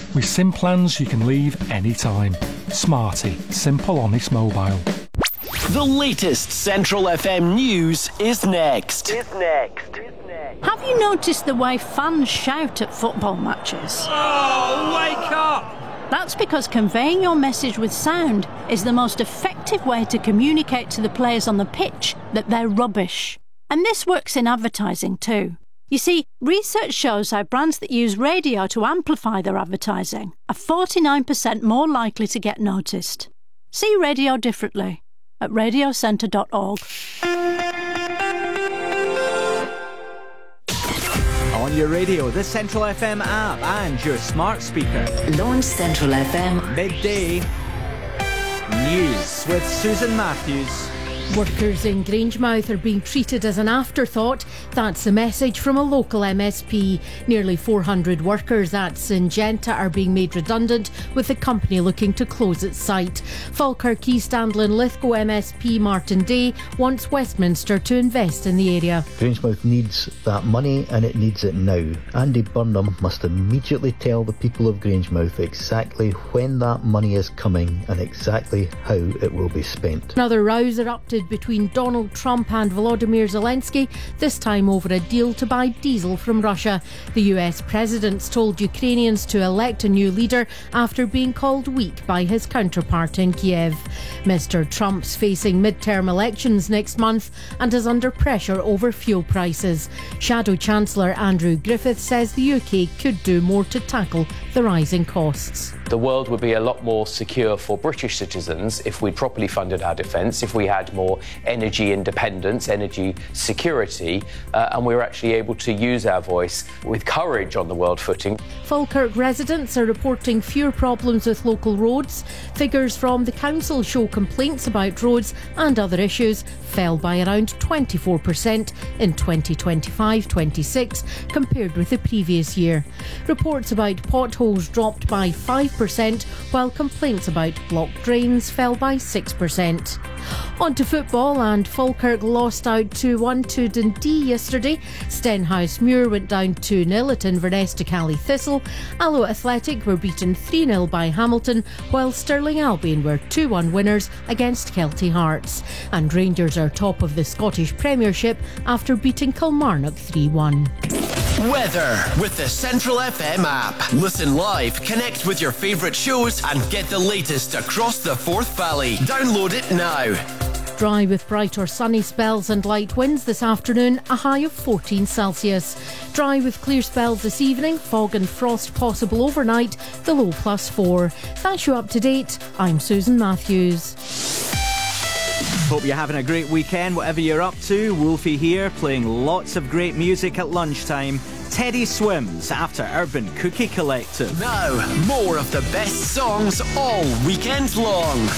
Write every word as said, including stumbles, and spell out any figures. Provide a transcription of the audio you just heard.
With SIM plans you can leave anytime. Smarty, simple, honest mobile. The latest Central F M news is next. Is next. Have you noticed the way fans shout at football matches? Oh, wake up! That's because conveying your message with sound is the most effective way to communicate to the players on the pitch that they're rubbish. And this works in advertising too. You see, research shows how brands that use radio to amplify their advertising are forty-nine percent more likely to get noticed. See radio differently at radio centre dot org. On your radio, the Central F M app and your smart speaker. Launch Central F M. Midday News with Susan Matthews. Workers in Grangemouth are being treated as an afterthought. That's the message from a local M S P. Nearly four hundred workers at Syngenta are being made redundant, with the company looking to close its site. Falkirk East Andlin Lithgow M S P Martin Day wants Westminster to invest in the area. Grangemouth needs that money and it needs it now. Andy Burnham must immediately tell the people of Grangemouth exactly when that money is coming and exactly how it will be spent. Another rows erupted between Donald Trump and Volodymyr Zelensky, this time over a deal to buy diesel from Russia. The U S president's told Ukrainians to elect a new leader after being called weak by his counterpart in Kiev. Mister Trump's facing midterm elections next month and is under pressure over fuel prices. Shadow Chancellor Andrew Griffith says the U K could do more to tackle the rising costs. The world would be a lot more secure for British citizens if we properly funded our defence, if we had more energy independence, energy security, uh, and we were actually able to use our voice with courage on the world footing. Falkirk residents are reporting fewer problems with local roads. Figures from the council show complaints about roads and other issues fell by around twenty-four percent in twenty twenty-five twenty-six compared with the previous year. Reports about potholes dropped by five percent, while complaints about blocked drains fell by six percent. On to football, and Falkirk lost out two one to Dundee yesterday. Stenhousemuir went down two nil at Inverness to Cally Thistle. Alloa Athletic were beaten three nil by Hamilton, while Stirling Albion were two one winners against Kelty Hearts. And Rangers are top of the Scottish Premiership after beating Kilmarnock three one. Weather with the Central F M app. Listen live, connect with your favourite shows and get the latest across the Forth Valley. Download it now. Dry with bright or sunny spells and light winds this afternoon, a high of fourteen Celsius. Dry with clear spells this evening, fog and frost possible overnight, the low plus four. That's you up to date. I'm Susan Matthews. Hope you're having a great weekend, whatever you're up to. Wolfie here, playing lots of great music at lunchtime. Teddy Swims after Urban Cookie Collective. Now, more of the best songs all weekend long.